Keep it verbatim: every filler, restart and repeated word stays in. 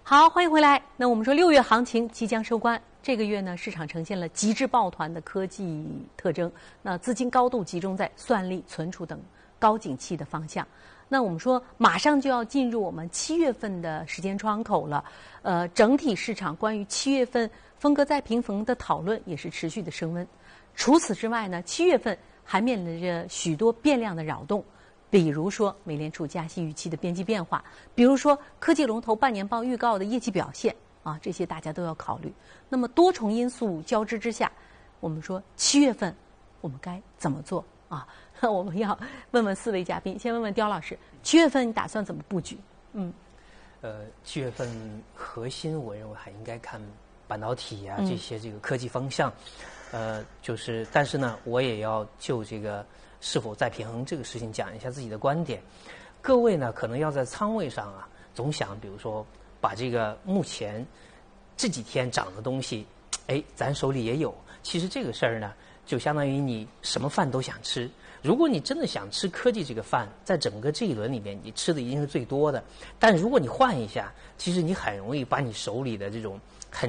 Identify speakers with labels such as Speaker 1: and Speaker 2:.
Speaker 1: 好，欢迎回来。那我们说六月行情即将收官，这个月呢，市场呈现了极致抱团的科技特征，那资金高度集中在算力、存储等高景气的方向。那我们说，马上就要进入我们七月份的时间窗口了。呃，整体市场关于七月份风格再平衡的讨论也是持续的升温。除此之外呢，七月份还面临着许多变量的扰动。比如说美联储加息预期的边际变化，比如说科技龙头半年报预告的业绩表现啊，这些大家都要考虑。那么多重因素交织之下，我们说七月份我们该怎么做啊？我们要问问四位嘉宾，先问问刁老师，七月份你打算怎么布局？嗯，
Speaker 2: 呃，七月份核心我认为还应该看半导体啊、
Speaker 1: 嗯、
Speaker 2: 这些这个科技方向，呃，就是但是呢，我也要就这个。是否再平衡这个事情讲一下自己的观点。各位呢，可能要在仓位上啊，总想比如说把这个目前这几天涨的东西，哎，咱手里也有。其实这个事儿呢，就相当于你什么饭都想吃。如果你真的想吃科技这个饭，在整个这一轮里面，你吃的一定是最多的。但如果你换一下，其实你很容易把你手里的这种